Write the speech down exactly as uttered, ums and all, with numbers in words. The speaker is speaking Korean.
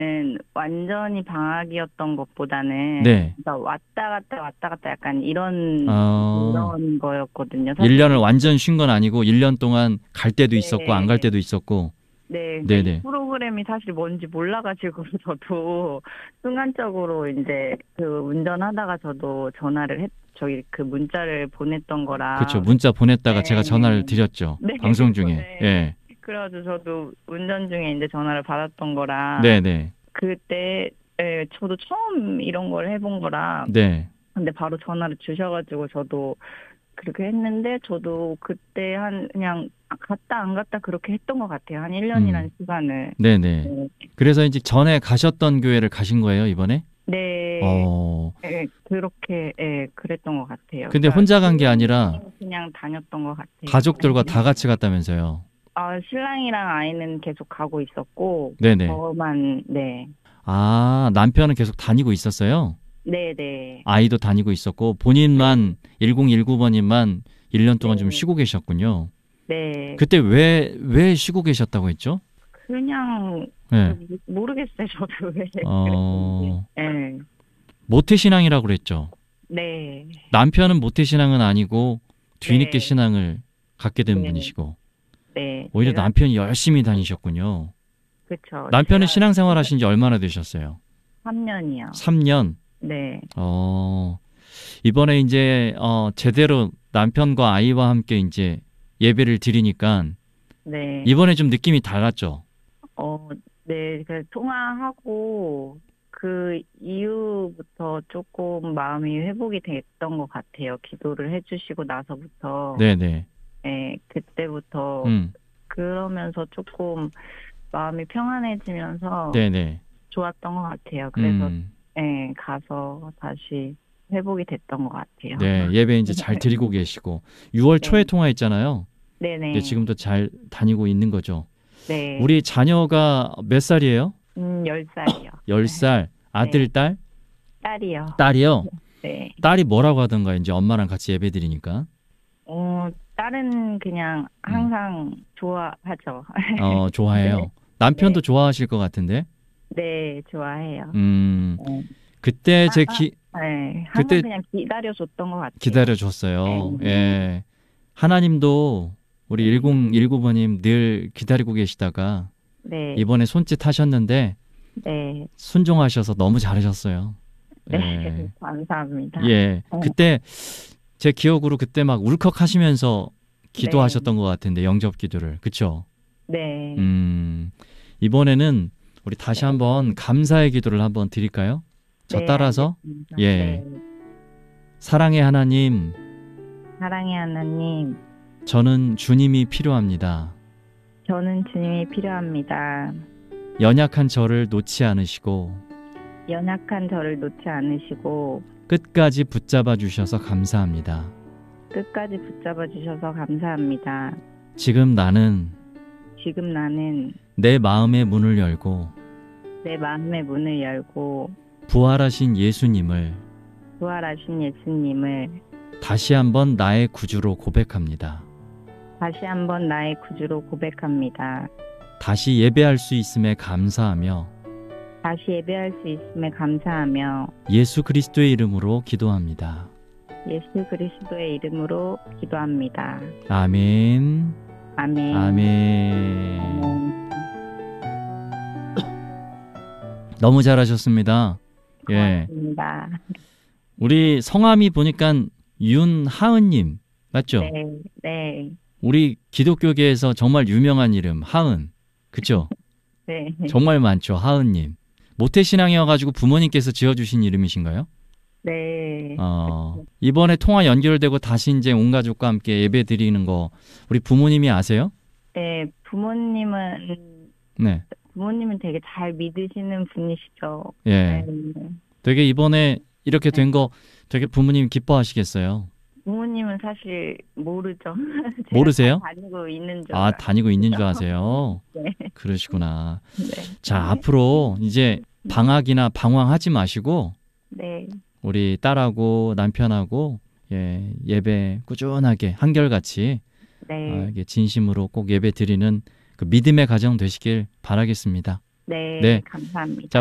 완전히 방학이었던 것보다는 네. 그러니까 왔다 갔다 왔다 갔다 약간 이런 어, 이런 거였거든요. 일 년을 사실 완전 쉰 건 아니고 일 년 동안 갈 때도 있었고 안 갈 네, 때도 있었고. 네, 그러니까 이 네네. 프로그램이 사실 뭔지 몰라가지고 저도 순간적으로 이제 그 운전하다가 저도 전화를 했, 저기 그 문자를 보냈던 그쵸. 거라. 문자 보냈다가 제가 네, 전화를 드렸죠. 네, 방송 중에. 네. 예. 그래가지고 저도 운전 중에 이제 전화를 받았던 거라 네네. 그때 예, 저도 처음 이런 걸 해본 거라. 네. 근데 바로 전화를 주셔가지고 저도 그렇게 했는데 저도 그때 한 그냥 갔다 안 갔다 그렇게 했던 것 같아요. 한 일 년이라는 음. 시간을. 네네. 네. 그래서 이제 전에 가셨던 교회를 가신 거예요, 이번에? 네, 어, 예, 그렇게 예, 그랬던 것 같아요. 근데 그러니까 혼자 간 게 아니라 교회는 그냥 다녔던 것 같아요. 가족들과 다 같이 갔다면서요. 아, 신랑이랑 아이는 계속 가고 있었고 네네. 저만 네, 아, 남편은 계속 다니고 있었어요? 네, 네, 아이도 다니고 있었고, 네, 본인만, 일공일구 번님만 일 년 동안 좀 네, 쉬고 계셨군요. 네. 그때 왜, 왜 쉬고 계셨다고 했죠? 그냥 네. 모르겠어요. 저도 왜 그랬는지. 어, 네, 모태신앙이라고 그랬죠. 네, 남편은 모태신앙은 아니고, 뒤늦게 네, 신앙을 갖게 된 네, 분이시고, 네. 오히려 제가 남편이 열심히 다니셨군요. 그쵸. 남편은 제가 신앙생활 하신 지 얼마나 되셨어요? 삼 년이요. 삼 년. 네, 어, 이번에 이제, 어, 제대로 남편과 아이와 함께 이제 예배를 드리니까, 네. 이번에 좀 느낌이 달랐죠? 어, 네. 그 통화하고 그 이후부터 조금 마음이 회복이 됐던 것 같아요. 기도를 해주시고 나서부터. 네네. 네, 그때부터 음, 그러면서 조금 마음이 평안해지면서 네네. 좋았던 것 같아요. 그래서 음, 네, 가서 다시 회복이 됐던 것 같아요. 네. 예배 이제 잘 드리고 계시고, 유월 초에 네, 통화했잖아요. 이제 네네, 지금도 잘 다니고 있는 거죠. 네. 우리 자녀가 몇 살이에요? 음, 열 살이요. 열 살. 아들, 네, 딸? 딸이요. 딸이요? 네. 딸이 뭐라고 하던가, 이제 엄마랑 같이 예배 드리니까. 어, 딸은 그냥 음, 항상 좋아하죠. 어, 네, 좋아해요. 남편도 네, 좋아하실 것 같은데. 네, 좋아해요. 음, 네. 그때 하, 제 하- 기, 네, 항상 그때 그냥 기다려줬던 것 같아요. 네, 기다려줬어요. 예. 하나님도 우리 네, 일공일구 번님 늘 기다리고 계시다가 네, 이번에 손짓 하셨는데 네, 순종하셔서 너무 잘하셨어요. 네, 예. 감사합니다. 예. 어, 그때 제 기억으로 그때 막 울컥 하시면서 네, 기도하셨던 것 같은데 영접 기도를. 그쵸? 네, 음, 이번에는 우리 네, 다시 한번 감사의 기도를 한번 드릴까요? 저 네, 따라서? 알겠습니다. 예. 네, 사랑의 하나님, 사랑의 하나님, 저는 주님이 필요합니다. 저는 주님이 필요합니다. 연약한 저를 놓지 않으시고 연약한 저를 놓지 않으시고 끝까지 붙잡아 주셔서 감사합니다. 끝까지 붙잡아 주셔서 감사합니다. 지금 나는 지금 나는 내 마음의 문을 열고 내 마음의 문을 열고 부활하신 예수님을 부활하신 예수님을 다시 한번 나의 구주로 고백합니다. 다시 한번 나의 구주로 고백합니다. 다시 예배할 수 있음에 감사하며 다시 예배할 수 있음에 감사하며 예수 그리스도의 이름으로 기도합니다. 예수 그리스도의 이름으로 기도합니다. 아멘. 아멘. 아멘. 아멘. 너무 잘하셨습니다. 예. 고맙습니다. 우리 성함이 보니까 윤하은님 맞죠? 네, 네, 우리 기독교계에서 정말 유명한 이름 하은. 그쵸? 네, 정말 많죠. 하은님. 모태신앙이어가지고 부모님께서 지어주신 이름이신가요? 네. 어, 이번에 통화 연결되고 다시 이제 온 가족과 함께 예배 드리는 거 우리 부모님이 아세요? 네, 부모님은 네. 부모님은 되게 잘 믿으시는 분이시죠. 네, 예. 되게 이번에 이렇게 네. 된 거 되게 부모님 기뻐하시겠어요. 부모님은 사실 모르죠. 제가 모르세요? 잘 다니고 있는 줄 아, 다니고 있는 줄 아시죠? 아세요? 네, 그러시구나. 네, 자, 앞으로 이제 방학이나 방황하지 마시고 네, 우리 딸하고 남편하고 예, 예배 꾸준하게 한결같이 아, 네, 이게 진심으로 꼭 예배 드리는 그 믿음의 가정 되시길 바라겠습니다. 네, 네. 감사합니다. 자,